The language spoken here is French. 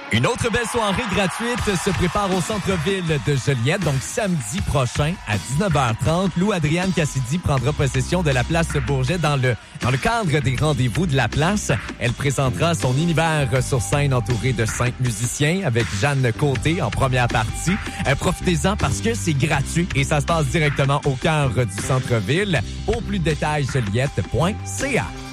Une autre belle soirée gratuite se prépare au centre-ville de Joliette. Donc, samedi prochain, à 19h30, Lou Adrienne Cassidy prendra possession de la place Bourget dans le cadre des rendez-vous de la place. Elle présentera son univers sur scène entouré de 5 musiciens avec Jeanne Côté en première partie. Profitez-en parce que c'est gratuit et ça se passe directement au cœur du centre-ville. Pour plus de détails, joliette.ca.